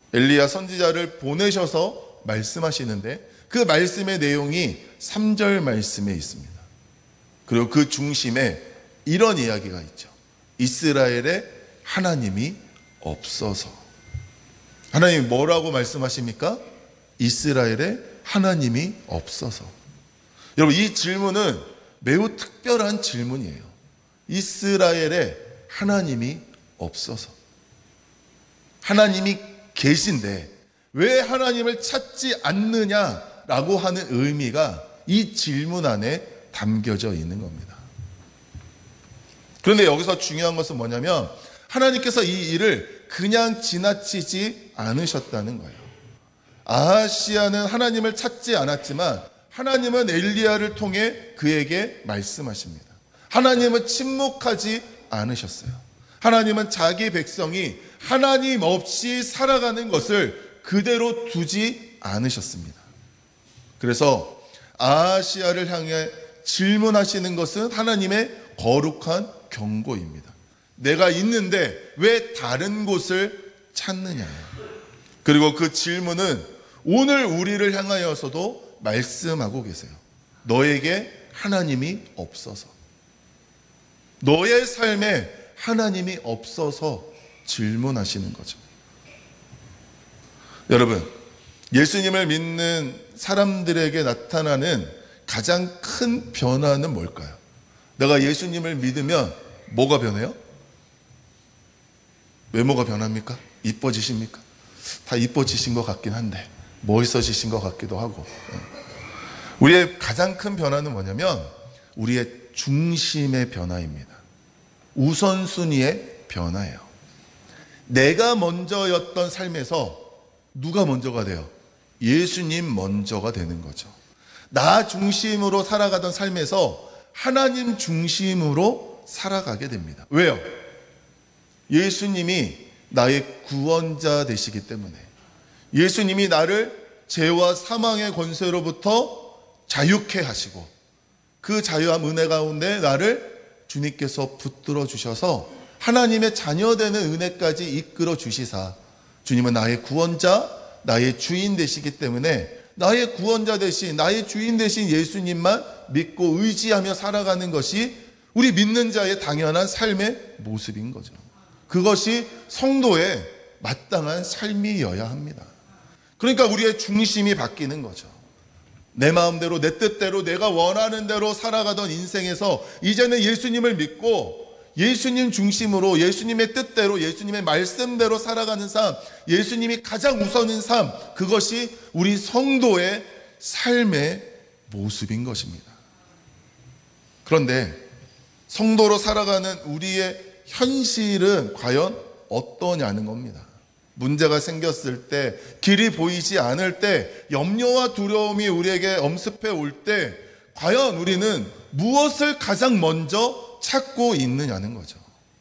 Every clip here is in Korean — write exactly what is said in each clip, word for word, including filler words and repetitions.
엘리야 선지자를 보내셔서 말씀하시는데 그 말씀의 내용이 삼 절 말씀에 있습니다. 그리고 그 중심에 이런 이야기가 있죠. 이스라엘에 하나님이 없어서. 하나님이 뭐라고 말씀하십니까? 이스라엘에 하나님이 없어서. 여러분, 이 질문은 매우 특별한 질문이에요. 이스라엘에 하나님이 없어서. 하나님이 계신데 왜 하나님을 찾지 않느냐라고 하는 의미가 이 질문 안에 담겨져 있는 겁니다. 그런데 여기서 중요한 것은 뭐냐면 하나님께서 이 일을 그냥 지나치지 않으셨다는 거예요. 아하시야는 하나님을 찾지 않았지만 하나님은 엘리야를 통해 그에게 말씀하십니다. 하나님은 침묵하지 않으셨어요. 하나님은 자기 백성이 하나님 없이 살아가는 것을 그대로 두지 않으셨습니다. 그래서 아하시야를 향해 질문하시는 것은 하나님의 거룩한 경고입니다. 내가 있는데 왜 다른 곳을 찾느냐. 그리고 그 질문은 오늘 우리를 향하여서도 말씀하고 계세요. 너에게 하나님이 없어서. 너의 삶에 하나님이 없어서 질문하시는 거죠. 여러분, 예수님을 믿는 사람들에게 나타나는 가장 큰 변화는 뭘까요? 내가 예수님을 믿으면 뭐가 변해요? 외모가 변합니까? 이뻐지십니까? 다 이뻐지신 것 같긴 한데 멋있어지신 것 같기도 하고. 우리의 가장 큰 변화는 뭐냐면 우리의 중심의 변화입니다. 우선순위의 변화예요. 내가 먼저였던 삶에서 누가 먼저가 돼요? 예수님 먼저가 되는 거죠. 나 중심으로 살아가던 삶에서 하나님 중심으로 살아가게 됩니다. 왜요? 예수님이 나의 구원자 되시기 때문에. 예수님이 나를 죄와 사망의 권세로부터 자유케 하시고 그 자유함 은혜 가운데 나를 주님께서 붙들어 주셔서 하나님의 자녀되는 은혜까지 이끌어 주시사 주님은 나의 구원자, 나의 주인 되시기 때문에 나의 구원자 되신, 나의 주인 되신 예수님만 믿고 의지하며 살아가는 것이 우리 믿는 자의 당연한 삶의 모습인 거죠. 그것이 성도의 마땅한 삶이어야 합니다. 그러니까 우리의 중심이 바뀌는 거죠. 내 마음대로, 내 뜻대로, 내가 원하는 대로 살아가던 인생에서 이제는 예수님을 믿고 예수님 중심으로, 예수님의 뜻대로, 예수님의 말씀대로 살아가는 삶, 예수님이 가장 우선인 삶, 그것이 우리 성도의 삶의 모습인 것입니다. 그런데 성도로 살아가는 우리의 현실은 과연 어떠냐는 겁니다. 문제가 생겼을 때, 길이 보이지 않을 때, 염려와 두려움이 우리에게 엄습해 올 때 과연 우리는 무엇을 가장 먼저 찾고 있느냐는 거죠.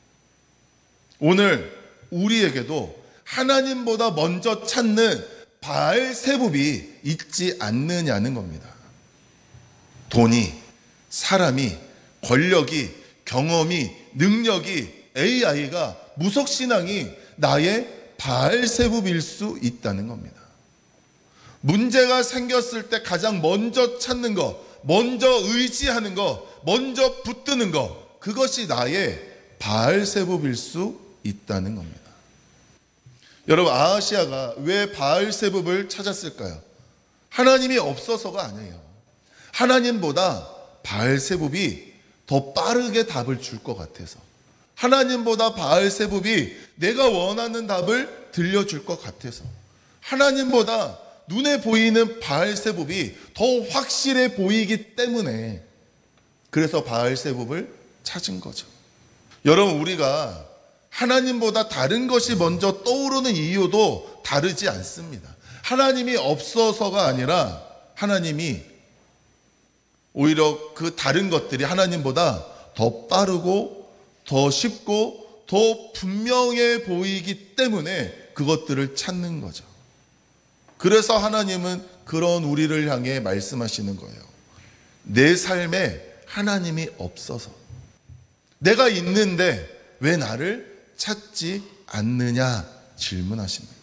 오늘 우리에게도 하나님보다 먼저 찾는 바알세붑이 있지 않느냐는 겁니다. 돈이, 사람이, 권력이, 경험이, 능력이, 에이아이가, 무속신앙이 나의 바알세붑일 수 있다는 겁니다. 문제가 생겼을 때 가장 먼저 찾는 것, 먼저 의지하는 것, 먼저 붙드는 것, 그것이 나의 바알세붑일 수 있다는 겁니다. 여러분, 아하시야가 왜 바알세붑을 찾았을까요? 하나님이 없어서가 아니에요. 하나님보다 바알세붑이 더 빠르게 답을 줄 것 같아서, 하나님보다 바알세붑이 내가 원하는 답을 들려줄 것 같아서, 하나님보다 눈에 보이는 바알세붑이 더 확실해 보이기 때문에 그래서 바알세붑을 찾은 거죠. 여러분, 우리가 하나님보다 다른 것이 먼저 떠오르는 이유도 다르지 않습니다. 하나님이 없어서가 아니라 하나님이 오히려 그 다른 것들이 하나님보다 더 빠르고 더 쉽고 더 분명해 보이기 때문에 그것들을 찾는 거죠. 그래서 하나님은 그런 우리를 향해 말씀하시는 거예요. 내 삶에 하나님이 없어서, 내가 있는데 왜 나를 찾지 않느냐 질문하십니다.